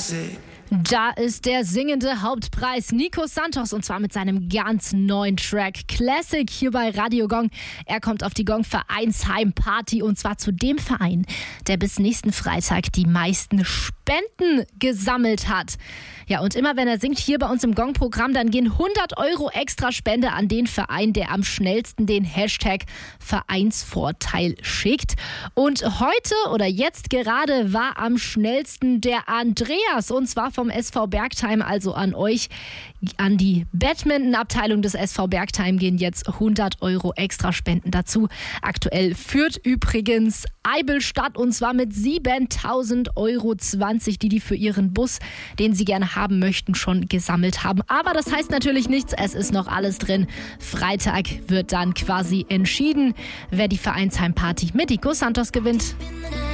classic. Da ist der singende Hauptpreis Nico Santos und zwar mit seinem ganz neuen Track Classic hier bei Radio Gong. Er kommt auf die Gong Vereinsheimparty und zwar zu dem Verein, der bis nächsten Freitag die meisten Spenden gesammelt hat. Ja, und immer wenn er singt hier bei uns im Gong-Programm, dann gehen 100 € extra Spende an den Verein, der am schnellsten den Hashtag Vereinsvorteil schickt. Und heute oder jetzt gerade war am schnellsten der Andreas und zwar vom SV Bergtheim, also an euch. An die Badminton-Abteilung des SV Bergtheim gehen jetzt 100 € extra Spenden dazu. Aktuell führt übrigens Eibelstadt und zwar mit 7.020 €, die für ihren Bus, den sie gerne haben möchten, schon gesammelt haben. Aber das heißt natürlich nichts, es ist noch alles drin. Freitag wird dann quasi entschieden, wer die Vereinsheimparty mit Nico Santos gewinnt.